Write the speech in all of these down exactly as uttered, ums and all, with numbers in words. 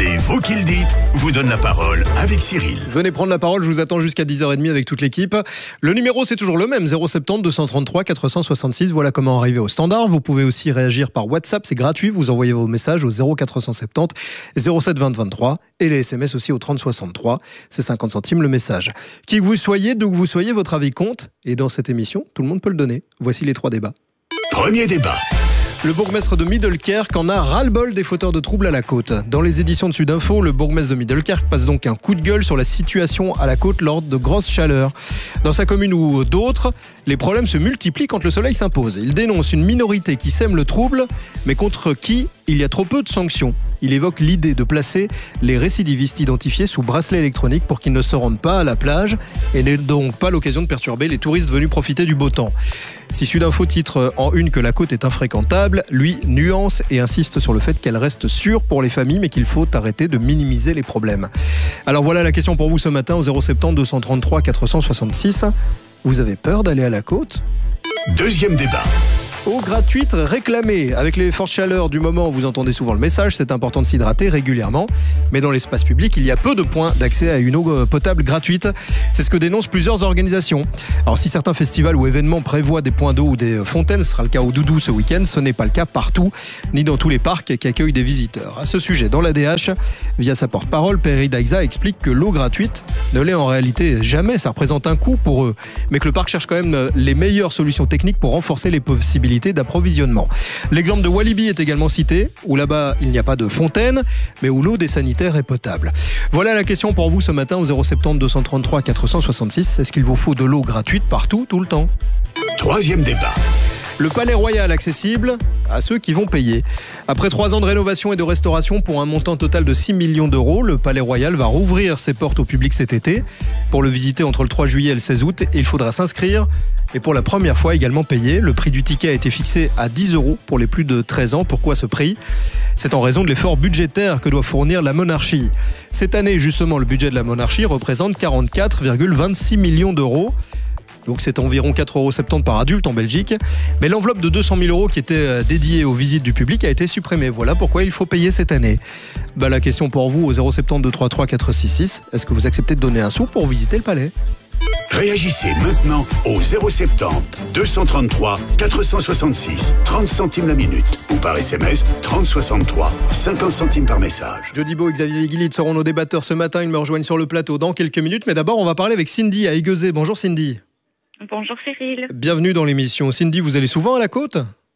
C'est vous qui le dites, vous donne la parole avec Cyril. Venez prendre la parole, je vous attends jusqu'à dix heures trente avec toute l'équipe. Le numéro c'est toujours le même, zéro sept zéro deux cent trente-trois quatre cent soixante-six. Voilà comment arriver au standard. Vous pouvez aussi réagir par WhatsApp, c'est gratuit. Vous envoyez vos messages au zéro quatre cent soixante-dix zéro sept vingt vingt-trois et les S M S aussi au trente soixante-trois. C'est cinquante centimes le message. Qui que vous soyez, d'où que vous soyez, votre avis compte. Et dans cette émission, tout le monde peut le donner. Voici les trois débats. Premier débat. Le bourgmestre de Middelkerk en a ras-le-bol des fauteurs de troubles à la côte. Dans les éditions de Sudinfo, le bourgmestre de Middelkerk passe donc un coup de gueule sur la situation à la côte lors de grosses chaleurs. Dans sa commune ou d'autres, les problèmes se multiplient quand le soleil s'impose. Il dénonce une minorité qui sème le trouble, mais contre qui il y a trop peu de sanctions. Il évoque l'idée de placer les récidivistes identifiés sous bracelet électronique pour qu'ils ne se rendent pas à la plage et n'aient donc pas l'occasion de perturber les touristes venus profiter du beau temps. Si Sudinfo titre en une que la côte est infréquentable, lui nuance et insiste sur le fait qu'elle reste sûre pour les familles, mais qu'il faut arrêter de minimiser les problèmes. Alors voilà la question pour vous ce matin au zéro sept zéro deux cent trente-trois quatre cent soixante-six. Vous avez peur d'aller à la côte ? Deuxième débat. Eau gratuite réclamée. Avec les fortes chaleurs du moment, vous entendez souvent le message, c'est important de s'hydrater régulièrement. Mais dans l'espace public, il y a peu de points d'accès à une eau potable gratuite. C'est ce que dénoncent plusieurs organisations. Alors si certains festivals ou événements prévoient des points d'eau ou des fontaines, ce sera le cas au Doudou ce week-end, ce n'est pas le cas partout, ni dans tous les parcs qui accueillent des visiteurs. À ce sujet, dans l'A D H, via sa porte-parole, Perry Daixa explique que l'eau gratuite ne l'est en réalité jamais. Ça représente un coût pour eux. Mais que le parc cherche quand même les meilleures solutions techniques pour renforcer les possibilités d'approvisionnement. L'exemple de Walibi est également cité, où là-bas il n'y a pas de fontaine, mais où l'eau des sanitaires est potable. Voilà la question pour vous ce matin au zéro sept zéro deux cent trente-trois quatre cent soixante-six. Est-ce qu'il vous faut de l'eau gratuite partout, tout le temps ? Troisième débat. Le Palais Royal accessible à ceux qui vont payer. Après trois ans de rénovation et de restauration pour un montant total de six millions d'euros, le Palais Royal va rouvrir ses portes au public cet été. Pour le visiter entre le trois juillet et le seize août, il faudra s'inscrire et pour la première fois également payer. Le prix du ticket a été fixé à dix euros pour les plus de treize ans. Pourquoi ce prix ? C'est en raison de l'effort budgétaire que doit fournir la monarchie. Cette année, justement, le budget de la monarchie représente quarante-quatre virgule vingt-six millions d'euros. Donc c'est environ quatre euros soixante-dix par adulte en Belgique. Mais l'enveloppe de deux cent mille euros qui était dédiée aux visites du public a été supprimée. Voilà pourquoi il faut payer cette année. Bah, la question pour vous au zéro sept zéro deux trois trois quatre six six. Est-ce que vous acceptez de donner un sou pour visiter le palais ? Réagissez maintenant au zéro sept zéro deux cent trente-trois quatre cent soixante-six, trente centimes la minute ou par S M S trente soixante-trois, cinquante centimes par message. Jody Beau et Xavier Guillit seront nos débatteurs ce matin. Ils me rejoignent sur le plateau dans quelques minutes. Mais d'abord, on va parler avec Cindy à Aiguezé. Bonjour Cindy. Bonjour Cyril. Bienvenue dans l'émission. Cindy, vous allez souvent à la côte ?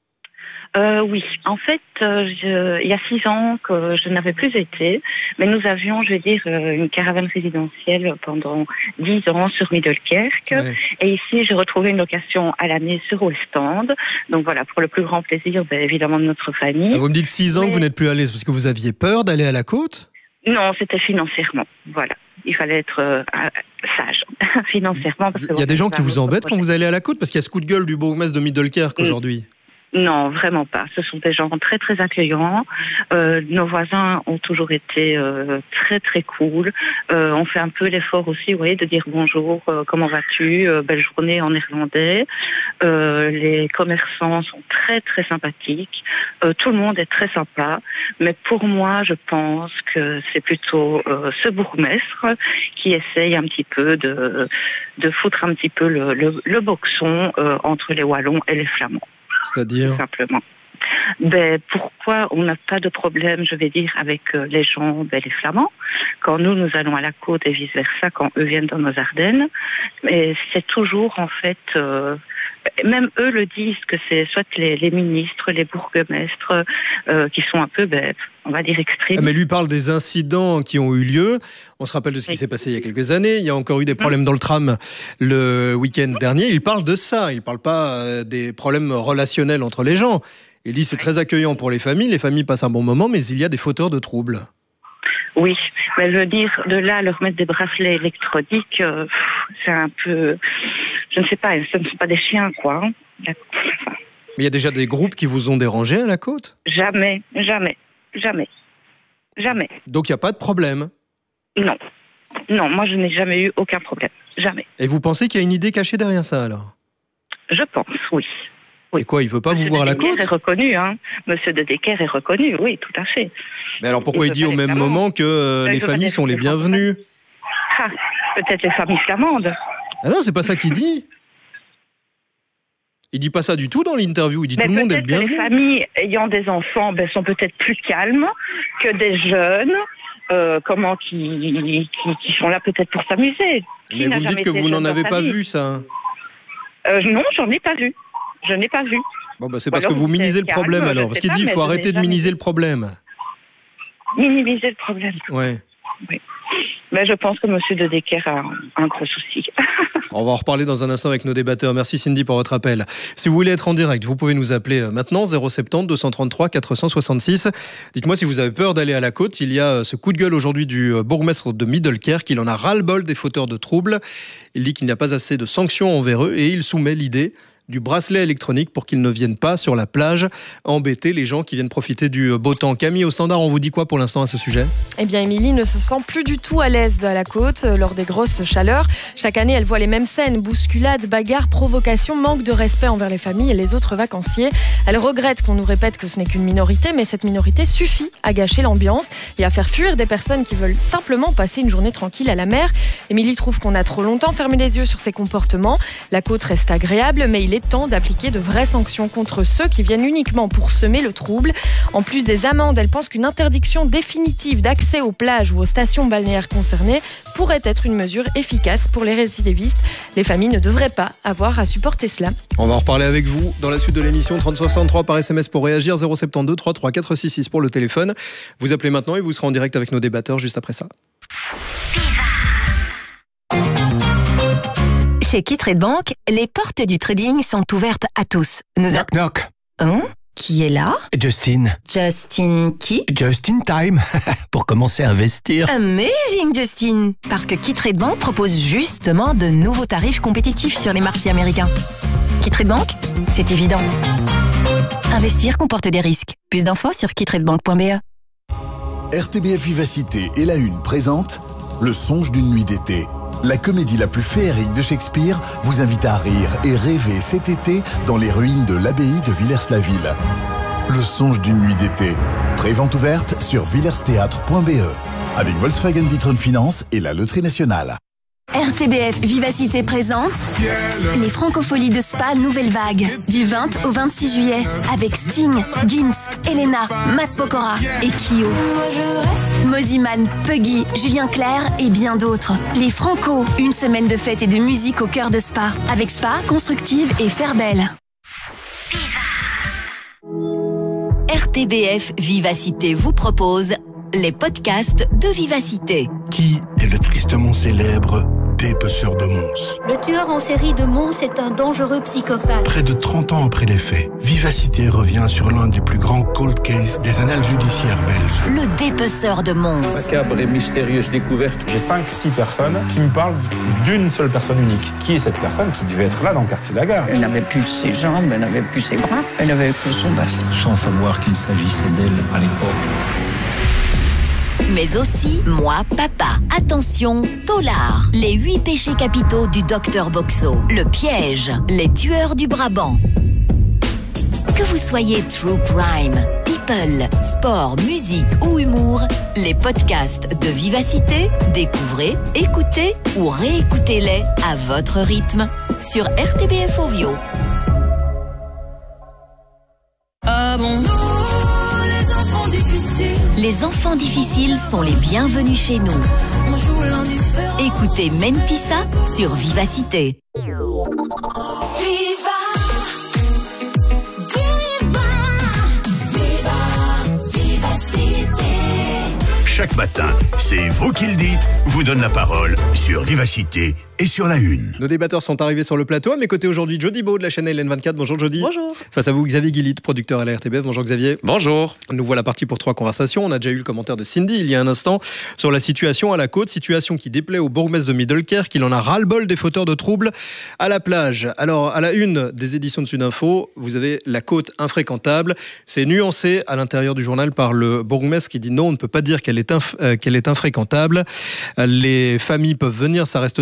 Euh, oui, en fait, euh, je, il y a six ans que je n'avais plus été, mais nous avions, je vais dire, une caravane résidentielle pendant dix ans sur Middelkerk. Ouais. Et ici, j'ai retrouvé une location à l'année sur Ostende. Donc voilà, pour le plus grand plaisir, ben, évidemment, de notre famille. Ah, vous me dites six ans mais... que vous n'êtes plus à l'aise parce que vous aviez peur d'aller à la côte ? Non, c'était financièrement, voilà. Il fallait être euh, sage financièrement. Parce que il y a des gens qui vous embêtent quand vous allez à la côte parce qu'il y a ce coup de gueule du bourgmestre de Middelkerk aujourd'hui. Non, vraiment pas. Ce sont des gens très très accueillants. Euh, nos voisins ont toujours été euh, très très cool. Euh, on fait un peu l'effort aussi, vous voyez, de dire bonjour, euh, comment vas-tu, euh, belle journée en néerlandais. Euh, les commerçants sont très très sympathiques. Euh, tout le monde est très sympa. Mais pour moi, je pense que c'est plutôt euh, ce bourgmestre qui essaye un petit peu de de foutre un petit peu le, le, le boxon euh, entre les Wallons et les Flamands. C'est-à-dire ? Tout simplement. Ben, pourquoi on n'a pas de problème, je vais dire, avec euh, les gens, ben, les Flamands, quand nous, nous allons à la côte et vice-versa, quand eux viennent dans nos Ardennes. Mais c'est toujours, en fait, euh, même eux le disent, que c'est soit les, les ministres, les bourgmestres, euh, qui sont un peu, ben, on va dire, extrémistes. Mais lui parle des incidents qui ont eu lieu. On se rappelle de ce qui oui. s'est passé il y a quelques années. Il y a encore eu des problèmes dans le tram le week-end dernier. Il parle de ça. Il ne parle pas des problèmes relationnels entre les gens. Il dit c'est très accueillant pour les familles. Les familles passent un bon moment, mais il y a des fauteurs de troubles. Oui, mais je veux dire, de là à leur mettre des bracelets électroniques, euh, c'est un peu... Je ne sais pas, ce ne sont pas des chiens, quoi. Mais il y a déjà des groupes qui vous ont dérangé à la côte ? Jamais, jamais, jamais, jamais. Donc il n'y a pas de problème ? Non, non, moi je n'ai jamais eu aucun problème, jamais. Et vous pensez qu'il y a une idée cachée derrière ça, alors ? Je pense, oui. Oui. Et quoi, il veut pas Monsieur vous voir à la côte? Monsieur est reconnu, hein. Monsieur de Decker est reconnu, oui, tout à fait. Mais alors pourquoi il, il dit au même moment que euh, les familles sont les bienvenues? Ah, peut-être les familles flamandes. Ah non, c'est pas ça qu'il dit. Il dit pas ça du tout dans l'interview. Il dit mais tout le monde est peut-être bienvenu. Que les familles ayant des enfants ben, sont peut-être plus calmes que des jeunes, euh, comment qui, qui, qui sont là peut-être pour s'amuser. Qui Mais vous me dites que vous n'en avez pas vie? vu ça. Euh, non, j'en ai pas vu. Je n'ai pas vu. Bon bah c'est parce que vous minimisez le problème calme, alors. Parce qu'il dit il faut arrêter de minimiser le problème. Minimiser le problème. Ouais. Oui. Mais je pense que Monsieur de Decker a un gros souci. On va en reparler dans un instant avec nos débatteurs. Merci Cindy pour votre appel. Si vous voulez être en direct, vous pouvez nous appeler maintenant zéro sept zéro deux cent trente-trois quatre cent soixante-six. Dites-moi si vous avez peur d'aller à la côte. Il y a ce coup de gueule aujourd'hui du bourgmestre de Middelkerk. Il en a ras-le-bol des fauteurs de troubles. Il dit qu'il n'y a pas assez de sanctions envers eux et il soumet l'idée du bracelet électronique pour qu'ils ne viennent pas sur la plage embêter les gens qui viennent profiter du beau temps. Camille, au standard, on vous dit quoi pour l'instant à ce sujet? Eh bien, Émilie ne se sent plus du tout à l'aise à la côte lors des grosses chaleurs. Chaque année, elle voit les mêmes scènes, bousculades, bagarres, provocations, manque de respect envers les familles et les autres vacanciers. Elle regrette qu'on nous répète que ce n'est qu'une minorité, mais cette minorité suffit à gâcher l'ambiance et à faire fuir des personnes qui veulent simplement passer une journée tranquille à la mer. Émilie trouve qu'on a trop longtemps fermé les yeux sur ces comportements. La côte reste agréable, mais il est temps d'appliquer de vraies sanctions contre ceux qui viennent uniquement pour semer le trouble. En plus des amendes, elle pense qu'une interdiction définitive d'accès aux plages ou aux stations balnéaires concernées pourrait être une mesure efficace pour les récidivistes. Les familles ne devraient pas avoir à supporter cela. On va en reparler avec vous dans la suite de l'émission. Trente soixante-trois par S M S pour réagir, zéro sept deux trois trois quatre six six pour le téléphone. Vous appelez maintenant et vous serez en direct avec nos débatteurs juste après ça. Chez Qui-Trade Bank, les portes du trading sont ouvertes à tous. Nous knock a... knock. Hein? Qui est là? Justin. Justin qui? Just in time. Pour commencer à investir. Amazing, Justin. Parce que Qui-Trade Bank propose justement de nouveaux tarifs compétitifs sur les marchés américains. Qui-Trade Bank, c'est évident. Investir comporte des risques. Plus d'infos sur qui trade bank point b e. R T B F Vivacité et La Une présente Le songe d'une nuit d'été. La comédie la plus féerique de Shakespeare vous invite à rire et rêver cet été dans les ruines de l'abbaye de Villers-la-Ville. Le songe d'une nuit d'été. Prévente ouverte sur villers théâtre point b e avec Volkswagen D'Ieteren Finance et la Loterie Nationale. R T B F Vivacité présente les Francopholies de Spa Nouvelle Vague du vingt au vingt-six juillet avec Sting, Gims, Elena, Matt Pokora et Kyo. Moziman, Puggy, Julien Clerc et bien d'autres. Les Franco, une semaine de fête et de musique au cœur de Spa avec Spa, Constructive et Fairbelle. R T B F Vivacité vous propose les podcasts de Vivacité. Qui est le tristement célèbre dépeceur de Mons? Le tueur en série de Mons est un dangereux psychopathe. Près de trente ans après les faits, Vivacité revient sur l'un des plus grands cold cases des annales judiciaires belges. Le dépeceur de Mons. Macabre et mystérieuse découverte. J'ai cinq six personnes qui me parlent d'une seule personne unique. Qui est cette personne qui devait être là dans le quartier de la Gare? Elle n'avait plus ses jambes, elle n'avait plus ses bras, elle n'avait plus son bassin. Sans savoir qu'il s'agissait d'elle à l'époque. Mais aussi Moi Papa. Attention, Tolard. Les huit péchés capitaux du docteur Boxo. Le piège. Les tueurs du Brabant. Que vous soyez true crime, people, sport, musique ou humour, les podcasts de Vivacité, découvrez, écoutez ou réécoutez-les à votre rythme sur R T B F Ovio. Ah bon? Les enfants difficiles. Les enfants difficiles sont les bienvenus chez nous. On joue l'indifférent. Écoutez Mentissa sur Vivacité. Viva! Viva! Viva! Vivacité! Chaque matin, c'est vous qui le dites, vous donne la parole sur Vivacité et sur La Une. Nos débatteurs sont arrivés sur le plateau. À mes côtés aujourd'hui, Jody Beau de la chaîne L N vingt-quatre. Bonjour Jody. Bonjour. Face à vous, Xavier Guillit, producteur à la R T B F. Bonjour Xavier. Bonjour. Nous voilà partis pour trois conversations. On a déjà eu le commentaire de Cindy il y a un instant sur la situation à la côte. Situation qui déplaît au bourgmestre de Middelkerk. Il en a ras-le-bol des fauteurs de troubles à la plage. Alors, à la une des éditions de Sudinfo, vous avez la côte infréquentable. C'est nuancé à l'intérieur du journal par le bourgmestre qui dit non, on ne peut pas dire qu'elle est, inf- euh, qu'elle est infréquentable. Les familles peuvent venir, ça reste sûr pour les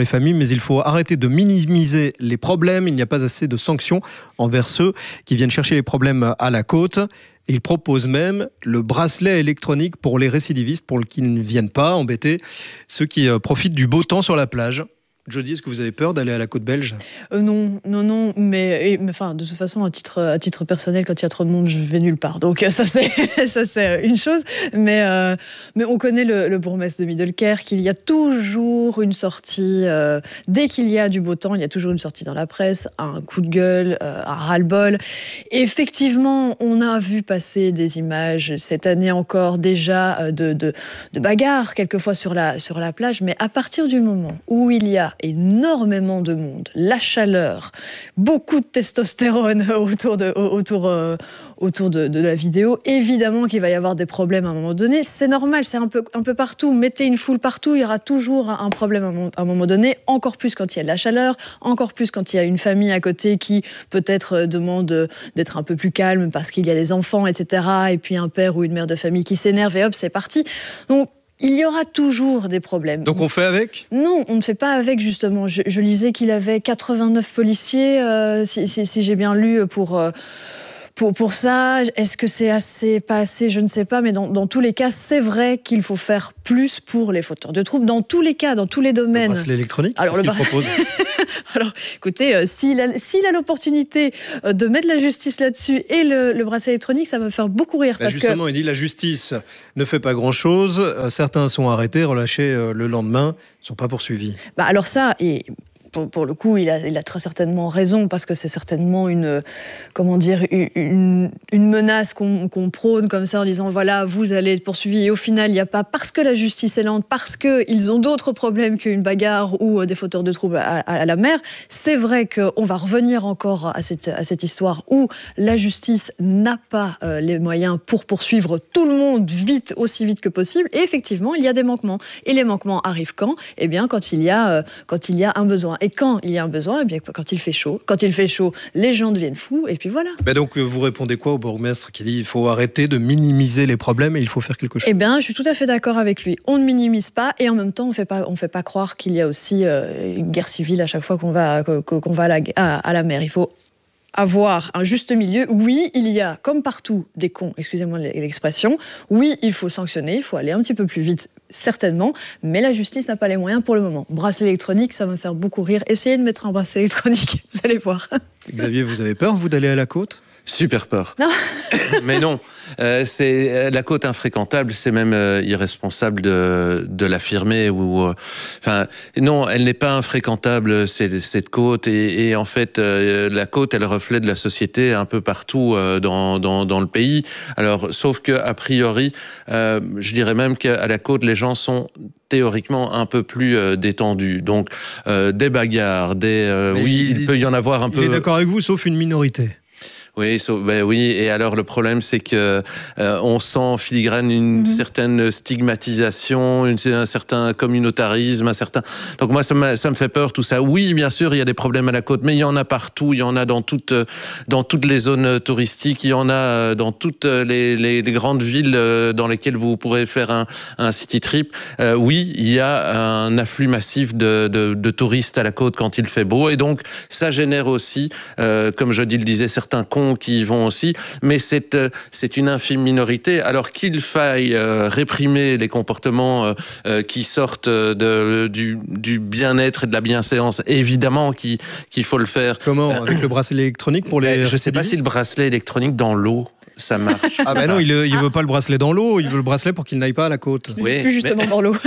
familles, mais il faut arrêter de minimiser les problèmes. Il n'y a pas assez de sanctions envers ceux qui viennent chercher les problèmes à la côte. Et il propose même le bracelet électronique pour les récidivistes, pour qu'ils ne viennent pas embêter ceux qui profitent du beau temps sur la plage. Jody, est-ce que vous avez peur d'aller à la côte belge ? euh, Non, non, non, mais, et, mais enfin, de toute façon, à titre, à titre personnel, quand il y a trop de monde, je vais nulle part. Donc ça, c'est, ça, c'est une chose. Mais, euh, mais on connaît le, le bourgmestre de Middelkerk, il y a toujours une sortie, euh, dès qu'il y a du beau temps, il y a toujours une sortie dans la presse, un coup de gueule, euh, un ras-le-bol. Et effectivement, on a vu passer des images cette année encore déjà de, de, de bagarres, quelquefois sur la, sur la plage, mais à partir du moment où il y a énormément de monde, la chaleur, beaucoup de testostérone autour de, autour, euh, autour de, de la vidéo. Évidemment qu'il va y avoir des problèmes à un moment donné. C'est normal, c'est un peu, un peu partout. Mettez une foule partout, il y aura toujours un problème à un, moment, à un moment donné. Encore plus quand il y a de la chaleur, encore plus quand il y a une famille à côté qui peut-être demande d'être un peu plus calme parce qu'il y a des enfants, et cetera. Et puis un père ou une mère de famille qui s'énerve et hop, c'est parti. Donc, il y aura toujours des problèmes. Donc on fait avec ? Non, on ne fait pas avec, justement. Je, je lisais qu'il avait quatre-vingt-neuf policiers, euh, si, si, si j'ai bien lu, pour... Euh, Pour, pour ça, est-ce que c'est assez, pas assez, je ne sais pas, mais dans, dans tous les cas, c'est vrai qu'il faut faire plus pour les fauteurs de troubles, dans tous les cas, dans tous les domaines. Le bracelet électronique, alors, qu'est-ce le qu'il propose ? Alors, écoutez, euh, s'il a, s'il a l'opportunité euh, de mettre la justice là-dessus et le, le bracelet électronique, ça va me faire beaucoup rire. Bah parce justement, que... il dit la justice ne fait pas grand-chose. Euh, certains sont arrêtés, relâchés euh, le lendemain, ne sont pas poursuivis. Bah alors ça, et... Pour, pour le coup, il a, il a très certainement raison, parce que c'est certainement une, comment dire, une, une menace qu'on, qu'on prône comme ça en disant voilà, vous allez être poursuivis. Et au final, il n'y a pas, parce que la justice est lente, parce qu'ils ont d'autres problèmes qu'une bagarre ou des fauteurs de troubles à, à, à la mer. C'est vrai qu'on va revenir encore à cette, à cette histoire où la justice n'a pas euh, les moyens pour poursuivre tout le monde vite, aussi vite que possible. Et effectivement, il y a des manquements. Et les manquements arrivent quand ? Eh bien, quand il y a, euh, quand il y a un besoin. Et quand il y a un besoin, eh bien, quand il fait chaud. Quand il fait chaud, les gens deviennent fous, et puis voilà. Ben donc, vous répondez quoi au bourgmestre qui dit qu'il faut arrêter de minimiser les problèmes et il faut faire quelque chose ? Eh bien, je suis tout à fait d'accord avec lui. On ne minimise pas, et en même temps, on fait pas, on fait pas croire qu'il y a aussi euh, une guerre civile à chaque fois qu'on va, qu'on va à la, à, à la mer. Il faut avoir un juste milieu. Oui, il y a, comme partout, des cons, excusez-moi l'expression. Oui, il faut sanctionner, il faut aller un petit peu plus vite, certainement, mais la justice n'a pas les moyens pour le moment. Bracelet électronique, ça va me faire beaucoup rire. Essayez de mettre un bracelet électronique, vous allez voir. Xavier, vous avez peur, vous, d'aller à la côte ? Super peur. Non. Mais non, euh, c'est la côte infréquentable, c'est même euh, irresponsable de, de l'affirmer. Ou, enfin, euh, non, elle n'est pas infréquentable, cette, cette côte. Et, et en fait, euh, la côte, elle reflète la société un peu partout euh, dans, dans, dans le pays. Alors, sauf que a priori, euh, je dirais même qu'à la côte, les gens sont théoriquement un peu plus euh, détendus. Donc, euh, des bagarres, des, euh, oui, il, il peut y en avoir un il peu. Il est d'accord avec vous, sauf une minorité. Oui, so, ben oui, et alors le problème c'est que euh, on sent en filigrane une mmh. certaine stigmatisation, une, un certain communautarisme, un certain. Donc moi ça me ça me fait peur tout ça. Oui, bien sûr, il y a des problèmes à la côte, mais il y en a partout, il y en a dans toutes dans toutes les zones touristiques, il y en a dans toutes les les, les grandes villes dans lesquelles vous pourrez faire un un city trip. Euh, oui, il y a un afflux massif de, de de touristes à la côte quand il fait beau, et donc ça génère aussi, euh, comme Jody le disait, certains cons qui y vont aussi, mais c'est euh, c'est une infime minorité. Alors qu'il faille euh, réprimer les comportements euh, qui sortent de du du bien-être et de la bienséance, évidemment qu'il qu'il faut le faire. Comment ? Avec le bracelet électronique pour les. Je sais pas si le bracelet électronique dans l'eau, ça marche. Ah ben non, il il veut pas le bracelet dans l'eau, il veut le bracelet pour qu'il n'aille pas à la côte. Oui, plus justement mais... dans l'eau.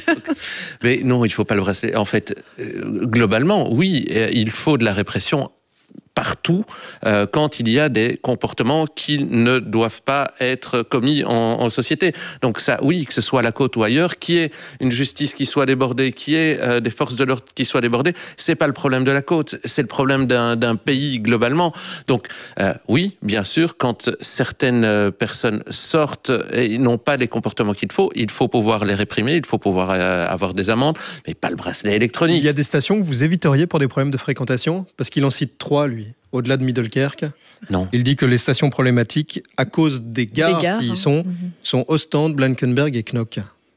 Mais non, il faut pas le bracelet. En fait, globalement, oui, il faut de la répression partout euh, quand il y a des comportements qui ne doivent pas être commis en, en société. Donc ça, oui, que ce soit à la côte ou ailleurs, qu'il y ait une justice qui soit débordée, qu'il y ait euh, des forces de l'ordre qui soient débordées, c'est pas le problème de la côte, c'est le problème d'un, d'un pays globalement. Donc euh, oui, bien sûr, quand certaines personnes sortent et n'ont pas les comportements qu'il faut, il faut pouvoir les réprimer, il faut pouvoir euh, avoir des amendes, mais pas le bracelet électronique. Il y a des stations que vous éviteriez pour des problèmes de fréquentation ? Parce qu'il en cite trois, lui. Au-delà de Middelkerk, non. Il dit que les stations problématiques, à cause des gares, des gares qui y sont, hein. sont Ostende, Blankenberg et Knokke.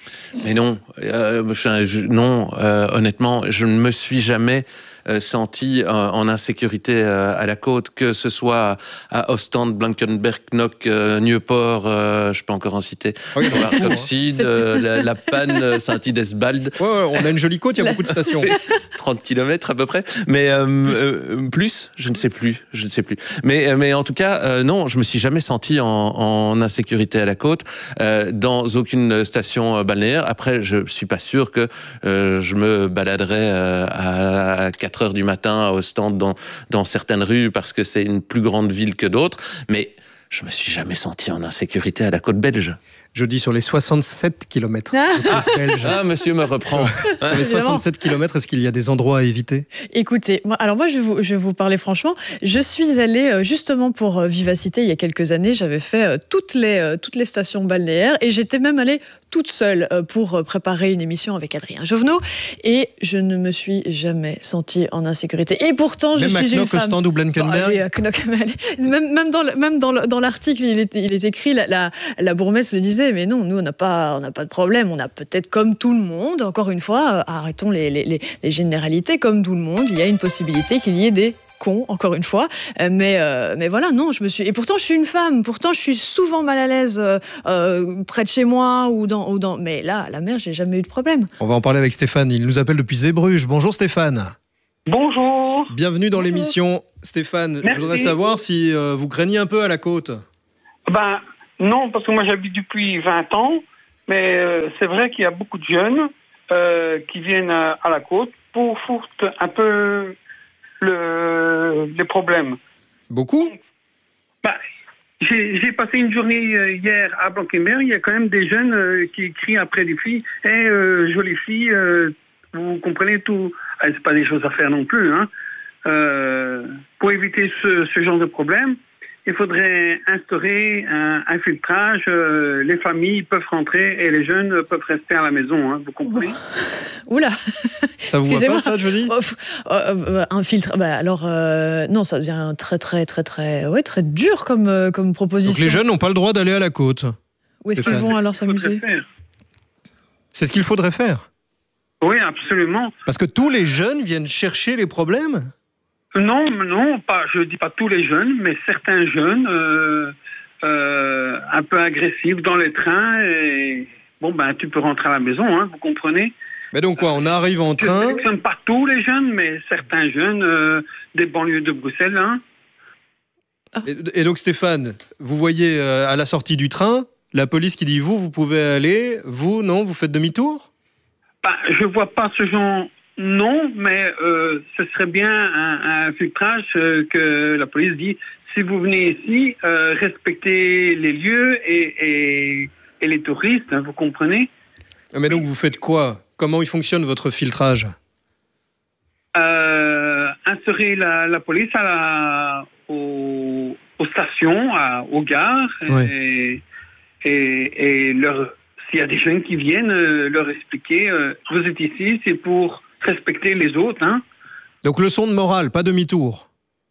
Mais non, euh, enfin, je, non, euh, honnêtement, je ne me suis jamais euh, senti euh, en insécurité euh, à la côte, que ce soit à Ostende, Blankenberg, Knock, euh, Nieuport, euh, je peux encore en citer, oui, Oxide, euh, la, la Panne, Saint-Idesbald. Ouais, ouais, on a une jolie côte, il y a beaucoup de stations. trente kilomètres à peu près, mais euh, euh, plus, je ne sais plus, je ne sais plus. Mais, mais en tout cas, euh, non, je me suis jamais senti en, en insécurité à la côte, euh, dans aucune station balnéaire. Après, je suis pas sûr que euh, je me baladerais euh, à quatre heures du matin à Ostende dans, dans certaines rues parce que c'est une plus grande ville que d'autres, mais je me suis jamais senti en insécurité à la côte belge. Je dis sur les soixante-sept kilomètres. Ah, ah, monsieur me reprend. Sur les soixante-sept kilomètres, est-ce qu'il y a des endroits à éviter? Écoutez, moi, alors moi, je vais, vous, je vais vous parler franchement. Je suis allée justement pour Vivacité il y a quelques années. J'avais fait toutes les, toutes les stations balnéaires et j'étais même allée toute seule pour préparer une émission avec Adrien Jovenot et je ne me suis jamais sentie en insécurité. Et pourtant, je même suis à une femme... Ostende ou Blankenberg. Oh, oui, Knock, même, même dans, même dans, dans l'article, il est, il est écrit, la, la, la bourgmestre le disait, mais non, nous, on n'a pas, on n'a pas de problème. On a peut-être, comme tout le monde, encore une fois, arrêtons les, les, les, les généralités, comme tout le monde, il y a une possibilité qu'il y ait des cons, encore une fois. Mais, euh, mais voilà, non, je me suis... Et pourtant, je suis une femme. Pourtant, je suis souvent mal à l'aise euh, euh, près de chez moi ou dans, ou dans... Mais là, à la mer, j'ai jamais eu de problème. On va en parler avec Stéphane. Il nous appelle depuis Zeebrugge. Bonjour Stéphane. Bonjour. Bienvenue dans l'émission. Stéphane, Merci. je voudrais savoir si euh, vous craignez un peu à la côte. Ben, non, parce que moi j'habite depuis vingt ans, mais euh, c'est vrai qu'il y a beaucoup de jeunes euh, qui viennent à, à la côte pour foutre un peu le, les problèmes. Beaucoup? Ben, j'ai, j'ai passé une journée euh, hier à Blankenberg, il y a quand même des jeunes euh, qui crient après les filles « Hé, hey, euh, jolie fille, euh, vous comprenez tout ?» ah, c'est pas des choses à faire non plus, hein. Euh, pour éviter ce, ce genre de problème, il faudrait instaurer un, un filtrage. Euh, les familles peuvent rentrer et les jeunes peuvent rester à la maison. Hein, vous comprenez? Oula. Ça vous voit pas, ça, je dis? Oh, euh, euh, un filtre. Bah, alors, euh, non, ça devient très, très, très, très, ouais, très dur comme, euh, comme proposition. Donc les jeunes n'ont pas le droit d'aller à la côte. Où est-ce qu'ils vont alors s'amuser? C'est ce qu'il faudrait faire. Oui, absolument. Parce que tous les jeunes viennent chercher les problèmes? Non, non, pas, je ne dis pas tous les jeunes, mais certains jeunes euh, euh, un peu agressifs dans les trains. Et bon, ben, tu peux rentrer à la maison, hein, vous comprenez? Mais donc quoi, on arrive en train... Je ne sélectionne pas tous les jeunes, mais certains jeunes euh, des banlieues de Bruxelles. Hein. Et, et donc Stéphane, vous voyez euh, à la sortie du train, la police qui dit vous, vous pouvez aller, vous, non, vous faites demi-tour? Ben, je ne vois pas ce genre... Non, mais euh, ce serait bien un, un filtrage euh, que la police dit. Si vous venez ici, euh, respectez les lieux et, et, et les touristes, hein, vous comprenez? Mais donc vous faites quoi? Comment il fonctionne votre filtrage? euh, Insérer la, la police à la, aux, aux stations, à, aux gares, oui. et, et, et leur, s'il y a des jeunes qui viennent, euh, leur expliquer euh, vous êtes ici, c'est pour respecter les autres. Hein. Donc leçon de morale, pas demi-tour.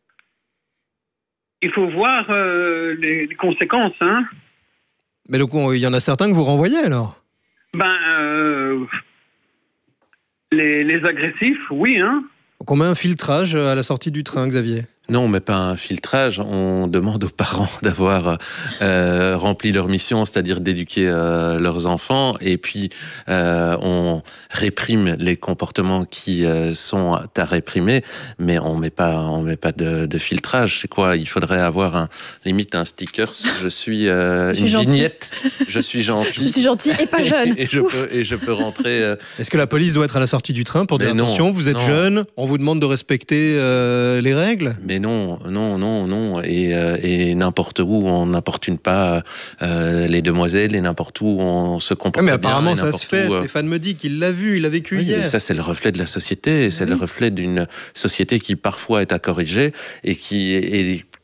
Il faut voir euh, les, les conséquences. Hein. Mais donc il y en a certains que vous renvoyez alors? Ben, euh, les, les agressifs, oui. Hein. Donc on met un filtrage à la sortie du train, Xavier? Non, mais pas un filtrage. On demande aux parents d'avoir euh, rempli leur mission, c'est-à-dire d'éduquer euh, leurs enfants, et puis euh, on réprime les comportements qui euh, sont à réprimer, mais on met pas, on met pas de, de filtrage. C'est quoi? Il faudrait avoir un limite un sticker. Je suis, euh, je suis une gentil. vignette. Je suis gentil. Je suis gentil et pas jeune. et, et je peux et je peux rentrer. Euh... Est-ce que la police doit être à la sortie du train pour dire mais attention, non, vous êtes non. jeune, on vous demande de respecter euh, les règles? Mais non, non, non, non, et, euh, et n'importe où on n'importune pas euh, les demoiselles, et n'importe où on se comporte ouais, mais bien. apparemment et ça se fait. Où, euh... Stéphane me dit qu'il l'a vu, il l'a vécu oui, hier. Et ça, c'est le reflet de la société, c'est oui. le reflet d'une société qui parfois est à corriger et qui est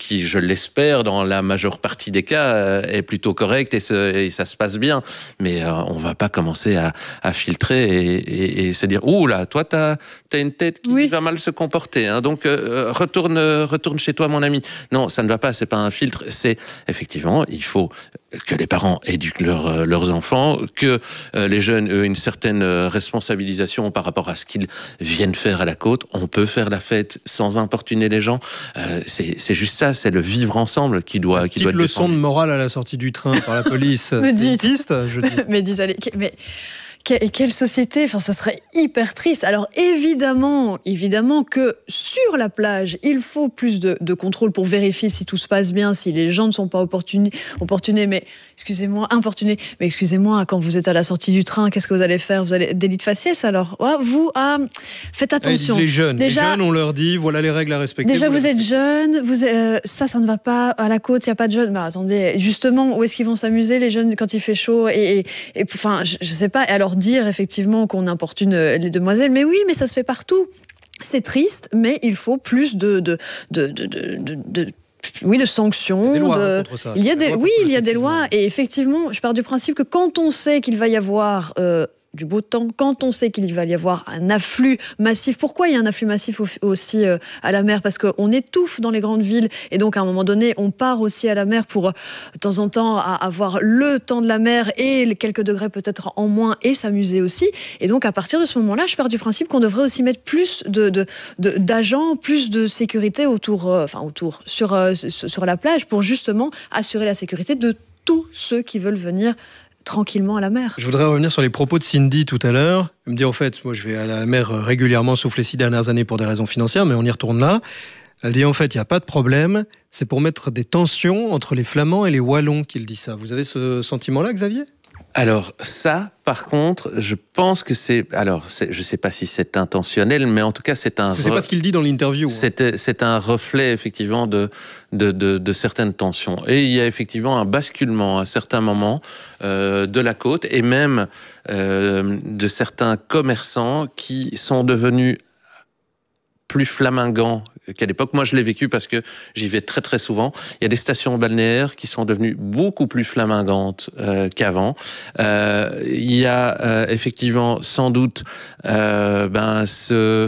qui, je l'espère, dans la majeure partie des cas, euh, est plutôt correcte et, se, et ça se passe bien. Mais euh, on va pas commencer à, à filtrer et, et, et se dire « Ouh là, toi, t'as, t'as une tête qui oui. va mal se comporter. Hein, donc, euh, retourne, retourne chez toi, mon ami. » Non, ça ne va pas, c'est pas un filtre. C'est, effectivement, il faut que les parents éduquent leur, leurs enfants, que euh, les jeunes aient une certaine responsabilisation par rapport à ce qu'ils viennent faire à la côte. On peut faire la fête sans importuner les gens. Euh, c'est, c'est juste ça, c'est le vivre ensemble qui doit, qui doit être leçon défendu. de morale à la sortie du train par la police. C'est triste, je dis. Mais dis, allez, mais... Quelle société, enfin, ça serait hyper triste. Alors évidemment, évidemment que sur la plage, il faut plus de, de contrôle pour vérifier si tout se passe bien, si les gens ne sont pas opportunés, opportunés mais excusez-moi, importunés. Mais excusez-moi, quand vous êtes à la sortie du train, qu'est-ce que vous allez faire? Vous allez délit de faciès alors ouais, vous, ah, faites attention. Les jeunes, déjà, les jeunes, on leur dit, voilà les règles à respecter. Déjà, vous, vous êtes jeunes, vous, euh, ça, ça ne va pas. À la côte, il n'y a pas de jeunes. Mais attendez, justement, où est-ce qu'ils vont s'amuser les jeunes quand il fait chaud et, et, et enfin, je, je sais pas. Et alors dire effectivement qu'on importune les demoiselles, mais oui, mais ça se fait partout. C'est triste, mais il faut plus de, de, de, de, de, de, de oui, de sanctions. Il y a des lois de... contre ça. Il y a des... des oui, il y a des lois. Et effectivement, je pars du principe que quand on sait qu'il va y avoir euh, du beau temps, quand on sait qu'il va y avoir un afflux massif. Pourquoi il y a un afflux massif aussi euh, à la mer? Parce qu'on étouffe dans les grandes villes et donc à un moment donné, on part aussi à la mer pour euh, de temps en temps à avoir le temps de la mer et les quelques degrés peut-être en moins et s'amuser aussi. Et donc à partir de ce moment-là, je pars du principe qu'on devrait aussi mettre plus de, de, de, d'agents, plus de sécurité autour, euh, enfin autour, sur, euh, sur la plage pour justement assurer la sécurité de tous ceux qui veulent venir tranquillement à la mer. Je voudrais revenir sur les propos de Cindy tout à l'heure. Elle me dit, en fait, moi je vais à la mer régulièrement, sauf les six dernières années pour des raisons financières, mais on y retourne là. Elle dit, en fait, il n'y a pas de problème, c'est pour mettre des tensions entre les Flamands et les Wallons qu'il dit ça. Vous avez ce sentiment-là, Xavier ? Alors ça, par contre, je pense que c'est... Alors, c'est, je ne sais pas si c'est intentionnel, mais en tout cas, c'est un... C'est re... pas ce qu'il dit dans l'interview. C'est, hein. c'est un reflet, effectivement, de, de, de, de certaines tensions. Et il y a effectivement un basculement à certains moments euh, de la côte et même euh, de certains commerçants qui sont devenus plus flamingants qu'à l'époque. Moi, je l'ai vécu parce que j'y vais très très souvent. Il y a des stations balnéaires qui sont devenues beaucoup plus flamingantes euh, qu'avant. Euh, il y a euh, effectivement sans doute euh, ben ce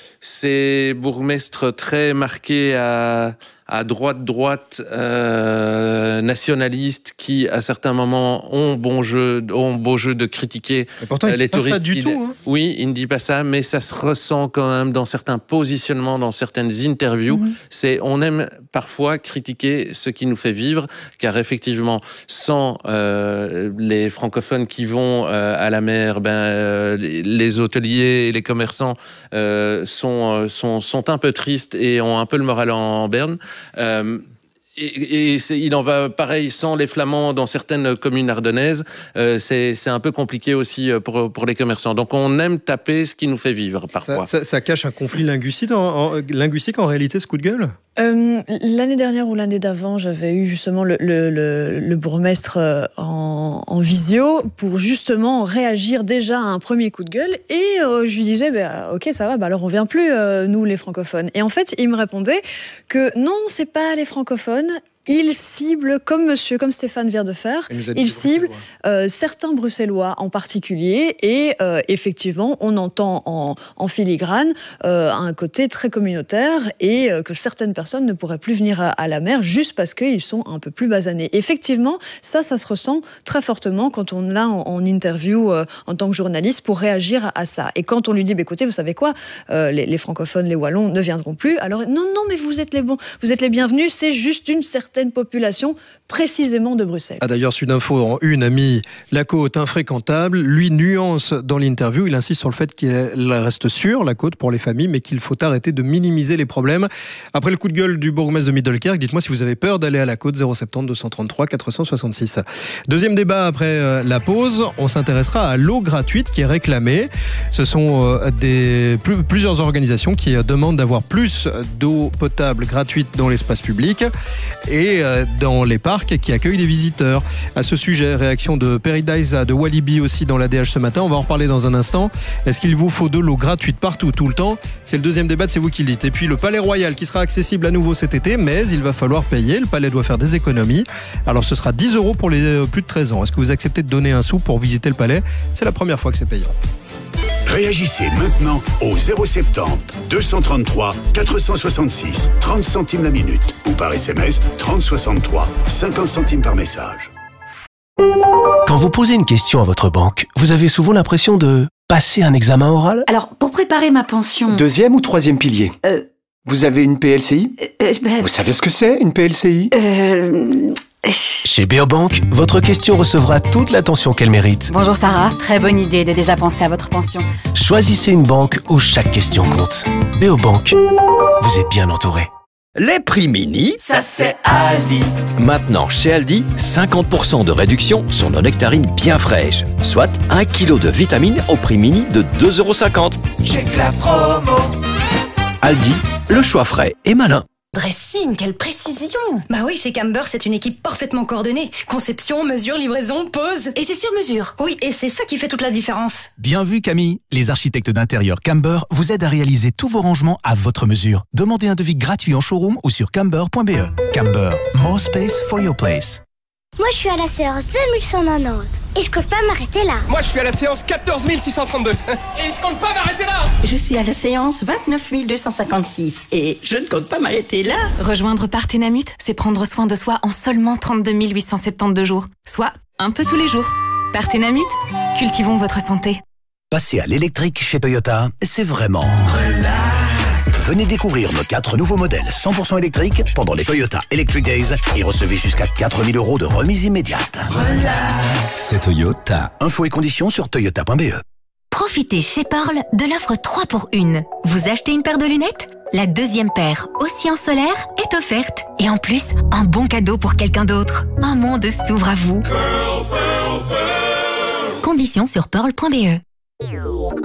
ces bourgmestres très marqués à à droite droite euh, nationalistes qui à certains moments ont bon jeu ont beau jeu de critiquer mais pourtant, euh, les pas touristes. Ça du il, tout, hein. Oui, il ne dit pas ça, mais ça se ressent quand même dans certains positionnements, dans certaines interviews. Mmh. C'est on aime parfois critiquer ce qui nous fait vivre, car effectivement, sans euh, les francophones qui vont euh, à la mer, ben euh, les, les hôteliers et les commerçants euh, sont sont sont un peu tristes et ont un peu le moral en, en berne. Euh, et, et c'est, il en va pareil sans les Flamands dans certaines communes ardennaises. Euh, c'est, c'est un peu compliqué aussi pour, pour les commerçants. Donc on aime taper ce qui nous fait vivre parfois. Ça, ça, ça cache un conflit linguistique en, en, linguistique en réalité, ce coup de gueule euh, L'année dernière ou l'année d'avant, j'avais eu justement le, le, le, le bourgmestre en, en visio pour justement réagir déjà à un premier coup de gueule. Et euh, je lui disais, bah, ok, ça va, bah, alors on vient plus, euh, nous les francophones. Et en fait, il me répondait que non, c'est pas les francophones. Il cible, comme monsieur, comme Stéphane vient de faire, il, il cible euh, certains Bruxellois en particulier et euh, effectivement, on entend en, en filigrane euh, un côté très communautaire et euh, que certaines personnes ne pourraient plus venir à, à la mer juste parce qu'ils sont un peu plus basanés. Effectivement, ça, ça se ressent très fortement quand on l'a en, en interview euh, en tant que journaliste pour réagir à, à ça. Et quand on lui dit, bah, écoutez, vous savez quoi, euh, les, les francophones, les Wallons ne viendront plus, alors non, non, mais vous êtes les bons, vous êtes les bienvenus, c'est juste une certaine population précisément de Bruxelles. Ah d'ailleurs, Sudinfo en une a mis la côte infréquentable. Lui nuance dans l'interview, il insiste sur le fait qu'elle reste sûre, la côte, pour les familles, mais qu'il faut arrêter de minimiser les problèmes. Après le coup de gueule du bourgmestre de Middelkerk, dites-moi si vous avez peur d'aller à la côte. Zéro sept zéro deux cent trente-trois quatre cent soixante-six. Deuxième débat après la pause, on s'intéressera à l'eau gratuite qui est réclamée. Ce sont des, plusieurs organisations qui demandent d'avoir plus d'eau potable gratuite dans l'espace public. Et et euh, dans les parcs qui accueillent les visiteurs. À ce sujet, réaction de Paradise de Walibi aussi dans l'A D H ce matin. On va en reparler dans un instant. Est-ce qu'il vous faut de l'eau gratuite partout, tout le temps? C'est le deuxième débat, c'est vous qui le dites. Et puis le Palais Royal qui sera accessible à nouveau cet été, mais il va falloir payer. Le Palais doit faire des économies. Alors ce sera dix euros pour les plus de treize ans. Est-ce que vous acceptez de donner un sou pour visiter le Palais? C'est la première fois que c'est payant. Réagissez maintenant au zéro soixante-dix deux cent trente-trois quatre cent soixante-six, trente centimes la minute ou par S M S trente soixante-trois, cinquante centimes par message. Quand vous posez une question à votre banque, vous avez souvent l'impression de passer un examen oral? Alors, pour préparer ma pension... Deuxième ou troisième pilier? Euh... Vous avez une P L C I? euh, ben... Vous savez ce que c'est, une P L C I? Euh... Chez Beobank, votre question recevra toute l'attention qu'elle mérite. Bonjour Sarah, très bonne idée de déjà penser à votre pension. Choisissez une banque où chaque question compte. Beobank, vous êtes bien entouré. Les prix mini, ça c'est Aldi. Maintenant chez Aldi, cinquante pour cent de réduction sur nos nectarines bien fraîches. Soit un kilo de vitamines au prix mini de deux euros cinquante. Check la promo. Aldi, le choix frais et malin. Dressing, quelle précision! Bah oui, chez Camber, c'est une équipe parfaitement coordonnée. Conception, mesure, livraison, pose. Et c'est sur mesure. Oui, et c'est ça qui fait toute la différence. Bien vu, Camille. Les architectes d'intérieur Camber vous aident à réaliser tous vos rangements à votre mesure. Demandez un devis gratuit en showroom ou sur camber point b e. Camber, more space for your place. Moi, je suis à la séance deux mille cent quatre-vingt-dix et je compte pas m'arrêter là. Moi, je suis à la séance quatorze mille six cent trente-deux et je compte pas m'arrêter là. Je suis à la séance vingt-neuf mille deux cent cinquante-six et je ne compte pas m'arrêter là. Rejoindre Partenamut, c'est prendre soin de soi en seulement trente-deux mille huit cent soixante-douze jours, soit un peu tous les jours. Partenamut, cultivons votre santé. Passer à l'électrique chez Toyota, c'est vraiment... Relax. Venez découvrir nos quatre nouveaux modèles cent pour cent électriques pendant les Toyota Electric Days et recevez jusqu'à quatre mille euros de remise immédiate. Relax. C'est Toyota. Infos et conditions sur toyota point b e. Profitez chez Pearl de l'offre trois pour une. Vous achetez une paire de lunettes? La deuxième paire, aussi en solaire, est offerte. Et en plus, un bon cadeau pour quelqu'un d'autre. Un monde s'ouvre à vous. Pearl, Pearl, Pearl. Conditions sur pearl point b e.